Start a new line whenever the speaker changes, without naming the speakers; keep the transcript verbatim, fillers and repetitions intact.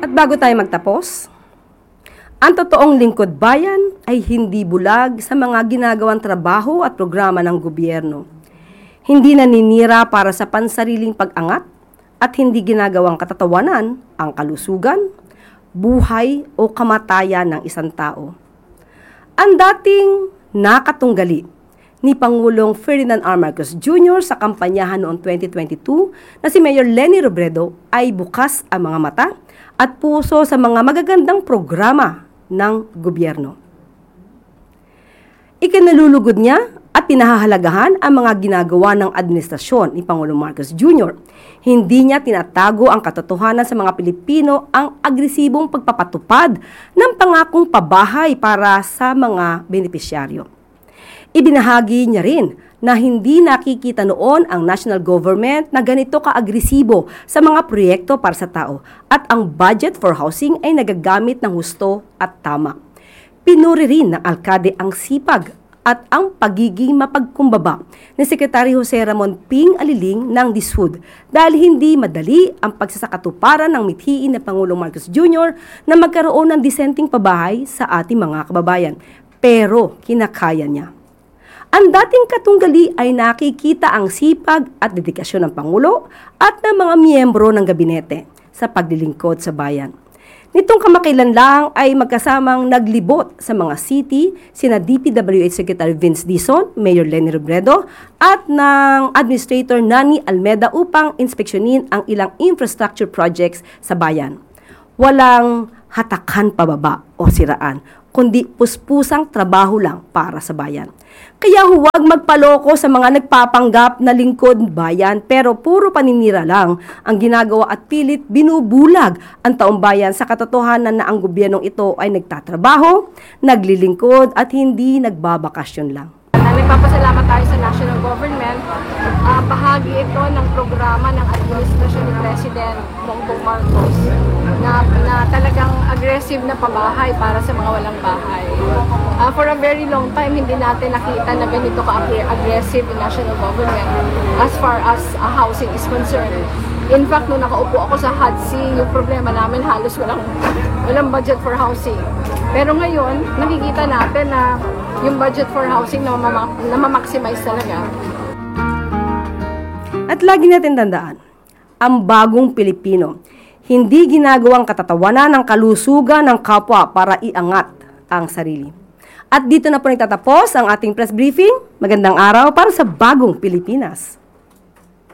At bago tayo magtapos, ang totoong lingkod bayan ay hindi bulag sa mga ginagawang trabaho at programa ng gobyerno. Hindi naninira para sa pansariling pag-angat at hindi ginagawang katatawanan ang kalusugan, buhay o kamatayan ng isang tao. Ang dating nakatunggali ni Pangulong Ferdinand R. Marcos Junior sa kampanyahan noong twenty twenty-two na si Mayor Leni Robredo ay bukas ang mga mata at puso sa mga magagandang programa ng gobyerno. Ikinalulugod niya at pinahahalagahan ang mga ginagawa ng administrasyon ni Pangulong Marcos Junior Hindi niya tinatago ang katotohanan sa mga Pilipino ang agresibong pagpapatupad ng pangakong pabahay para sa mga benepisyaryo. Ibinahagi niya rin na hindi nakikita noon ang national government na ganito ka-agresibo sa mga proyekto para sa tao at ang budget for housing ay nagagamit ng husto at tama. Pinuri rin ng alkade ang sipag at ang pagiging mapagkumbaba ni Secretary Jose Ramon Ping Aliling ng D S U D dahil hindi madali ang pagsasakatuparan ng mithiin ng Pangulong Marcos Junior na magkaroon ng disenteng pabahay sa ating mga kababayan. Pero kinakaya niya. Ang dating katunggali ay nakikita ang sipag at dedikasyon ng Pangulo at ng mga miyembro ng gabinete sa paglilingkod sa bayan. Nitong kamakailan lang ay magkasamang naglibot sa mga city sina D P W H Secretary Vince Dizon, Mayor Leni Robredo at ng Administrator Nani Almeda upang inspeksyonin ang ilang infrastructure projects sa bayan. Walang hatakan pababa o siraan, kundi puspusang trabaho lang para sa bayan. Kaya huwag magpaloko sa mga nagpapanggap na lingkod bayan pero puro paninira lang ang ginagawa at pilit binubulag ang taong bayan sa katotohanan na ang gobyernong ito ay nagtatrabaho, naglilingkod at hindi nagbabakasyon lang.
Nagpapasalamat tayo sa national government. Uh, bahagi ito ng programa ng administrasyon ni President Bongbong Marcos na, na talagang aggressive na pabahay para sa mga walang bahay. Uh, for a very long time, hindi natin nakita na ganito ka-aggressive yung national government as far as uh, housing is concerned. In fact, nung nakaupo ako sa H U D C, yung problema namin halos walang, walang budget for housing. Pero ngayon, nakikita natin na yung budget for housing na, mama, na ma-maximize talaga.
At lagi natin tandaan, ang bagong Pilipino, hindi ginagawang katatawanan ng kalusugan ng kapwa para iangat ang sarili. At dito na po nagtatapos ang ating press briefing. Magandang araw para sa bagong Pilipinas.